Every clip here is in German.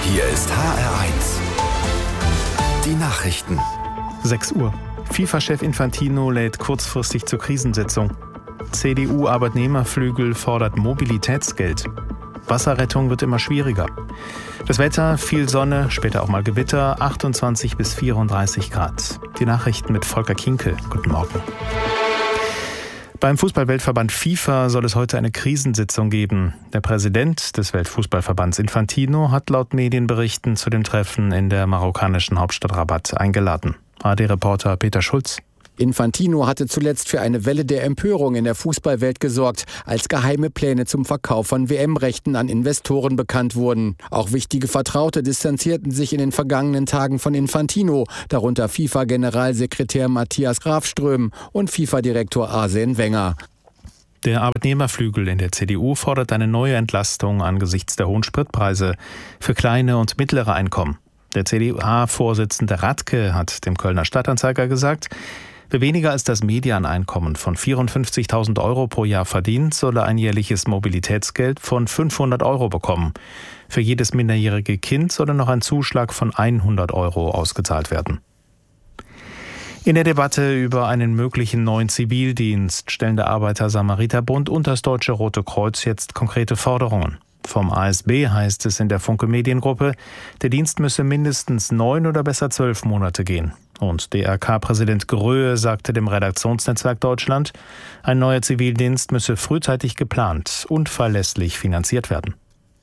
Hier ist HR1. Die Nachrichten. 6 Uhr. FIFA-Chef Infantino lädt kurzfristig zur Krisensitzung. CDU-Arbeitnehmerflügel fordert Mobilitätsgeld. Wasserrettung wird immer schwieriger. Das Wetter, viel Sonne, später auch mal Gewitter, 28 bis 34 Grad. Die Nachrichten mit Volker Kinkel. Guten Morgen. Beim Fußballweltverband FIFA soll es heute eine Krisensitzung geben. Der Präsident des Weltfußballverbands Infantino hat laut Medienberichten zu dem Treffen in der marokkanischen Hauptstadt Rabat eingeladen. ARD-Reporter Peter Schulz. Infantino hatte zuletzt für eine Welle der Empörung in der Fußballwelt gesorgt, als geheime Pläne zum Verkauf von WM-Rechten an Investoren bekannt wurden. Auch wichtige Vertraute distanzierten sich in den vergangenen Tagen von Infantino, darunter FIFA-Generalsekretär Matthias Grafström und FIFA-Direktor Arsene Wenger. Der Arbeitnehmerflügel in der CDU fordert eine neue Entlastung angesichts der hohen Spritpreise für kleine und mittlere Einkommen. Der CDU-Vorsitzende Radke hat dem Kölner Stadtanzeiger gesagt, wer weniger als das Medianeinkommen von 54.000 € pro Jahr verdient, solle ein jährliches Mobilitätsgeld von 500 € bekommen. Für jedes minderjährige Kind solle noch ein Zuschlag von 100 € ausgezahlt werden. In der Debatte über einen möglichen neuen Zivildienst stellen der Arbeiter-Samariter-Bund und das Deutsche Rote Kreuz jetzt konkrete Forderungen. Vom ASB heißt es in der Funke Mediengruppe, der Dienst müsse mindestens 9 oder besser 12 Monate gehen. Und DRK-Präsident Gröhe sagte dem Redaktionsnetzwerk Deutschland, ein neuer Zivildienst müsse frühzeitig geplant und verlässlich finanziert werden.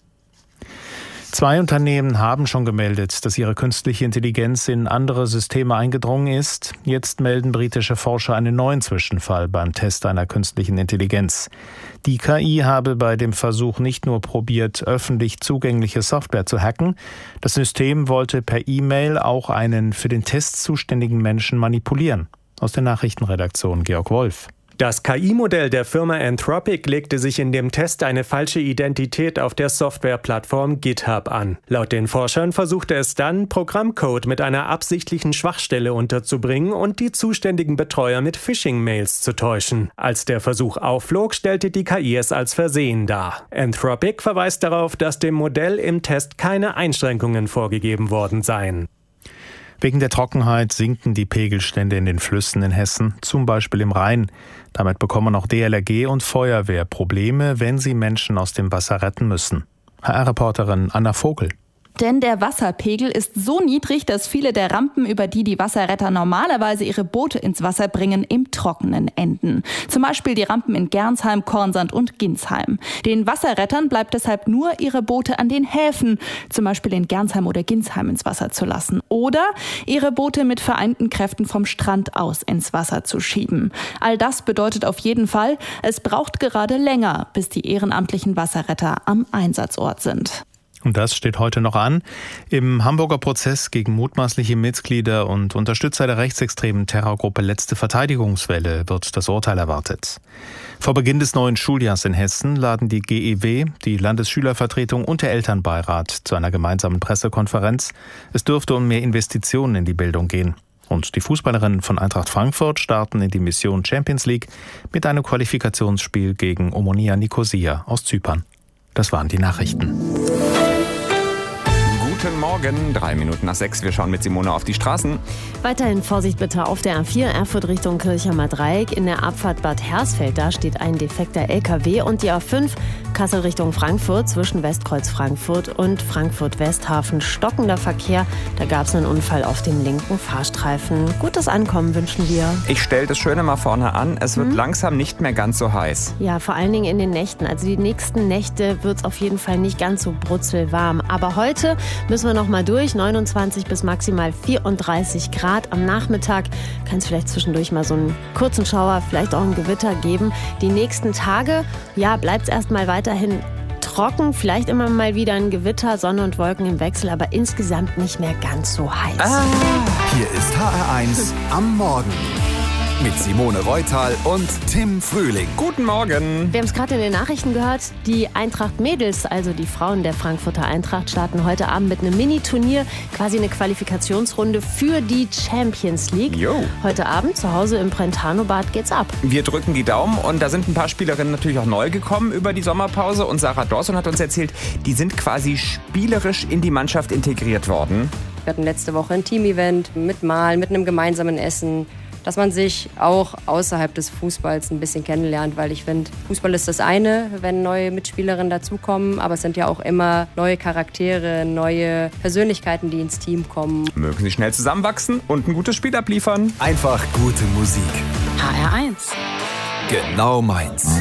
2 Unternehmen haben schon gemeldet, dass ihre künstliche Intelligenz in andere Systeme eingedrungen ist. Jetzt melden britische Forscher einen neuen Zwischenfall beim Test einer künstlichen Intelligenz. Die KI habe bei dem Versuch nicht nur probiert, öffentlich zugängliche Software zu hacken. Das System wollte per E-Mail auch einen für den Test zuständigen Menschen manipulieren. Aus der Nachrichtenredaktion Georg Wolf. Das KI-Modell der Firma Anthropic legte sich in dem Test eine falsche Identität auf der Softwareplattform GitHub an. Laut den Forschern versuchte es dann, Programmcode mit einer absichtlichen Schwachstelle unterzubringen und die zuständigen Betreuer mit Phishing-Mails zu täuschen. Als der Versuch aufflog, stellte die KI es als Versehen dar. Anthropic verweist darauf, dass dem Modell im Test keine Einschränkungen vorgegeben worden seien. Wegen der Trockenheit sinken die Pegelstände in den Flüssen in Hessen, zum Beispiel im Rhein. Damit bekommen auch DLRG und Feuerwehr Probleme, wenn sie Menschen aus dem Wasser retten müssen. HR-Reporterin Anna Vogel. Denn der Wasserpegel ist so niedrig, dass viele der Rampen, über die die Wasserretter normalerweise ihre Boote ins Wasser bringen, im Trockenen enden. Zum Beispiel die Rampen in Gernsheim, Kornsand und Ginsheim. Den Wasserrettern bleibt deshalb nur, ihre Boote an den Häfen, zum Beispiel in Gernsheim oder Ginsheim, ins Wasser zu lassen. Oder ihre Boote mit vereinten Kräften vom Strand aus ins Wasser zu schieben. All das bedeutet auf jeden Fall, es braucht gerade länger, bis die ehrenamtlichen Wasserretter am Einsatzort sind. Und das steht heute noch an. Im Hamburger Prozess gegen mutmaßliche Mitglieder und Unterstützer der rechtsextremen Terrorgruppe Letzte Verteidigungswelle wird das Urteil erwartet. Vor Beginn des neuen Schuljahrs in Hessen laden die GEW, die Landesschülervertretung und der Elternbeirat zu einer gemeinsamen Pressekonferenz. Es dürfte um mehr Investitionen in die Bildung gehen. Und die Fußballerinnen von Eintracht Frankfurt starten in die Mission Champions League mit einem Qualifikationsspiel gegen Omonia Nicosia aus Zypern. Das waren die Nachrichten. Guten Morgen, 3 Minuten nach 6. Wir schauen mit Simone auf die Straßen. Weiterhin Vorsicht bitte auf der A4 Erfurt Richtung Kirchheimer Dreieck. In der Abfahrt Bad Hersfeld, da steht ein defekter LKW. Und die A5 Kassel Richtung Frankfurt zwischen Westkreuz Frankfurt und Frankfurt Westhafen. Stockender Verkehr, da gab es einen Unfall auf dem linken Fahrstreifen. Gutes Ankommen wünschen wir. Ich stelle das Schöne mal vorne an. Es wird langsam nicht mehr ganz so heiß. Ja, vor allen Dingen in den Nächten. Also die nächsten Nächte wird es auf jeden Fall nicht ganz so brutzelwarm. Aber heute müssen wir noch mal durch. 29 bis maximal 34 Grad. Am Nachmittag kann es vielleicht zwischendurch mal so einen kurzen Schauer, vielleicht auch ein Gewitter geben. Die nächsten Tage, ja, bleibt es erstmal weiterhin trocken. Vielleicht immer mal wieder ein Gewitter, Sonne und Wolken im Wechsel, aber insgesamt nicht mehr ganz so heiß. Hier ist HR1 am Morgen. Mit Simone Reutal und Tim Frühling. Guten Morgen. Wir haben es gerade in den Nachrichten gehört, die Eintracht-Mädels, also die Frauen der Frankfurter Eintracht, starten heute Abend mit einem Mini-Turnier, quasi eine Qualifikationsrunde für die Champions League. Jo. Heute Abend zu Hause im Brentano-Bad geht's ab. Wir drücken die Daumen und da sind ein paar Spielerinnen natürlich auch neu gekommen über die Sommerpause und Sarah Dawson hat uns erzählt, die sind quasi spielerisch in die Mannschaft integriert worden. Wir hatten letzte Woche ein Team-Event mit Malen, mit einem gemeinsamen Essen, dass man sich auch außerhalb des Fußballs ein bisschen kennenlernt, weil ich finde, Fußball ist das eine, wenn neue Mitspielerinnen dazukommen, aber es sind ja auch immer neue Charaktere, neue Persönlichkeiten, die ins Team kommen. Mögen sie schnell zusammenwachsen und ein gutes Spiel abliefern. Einfach gute Musik. HR1. Genau meins.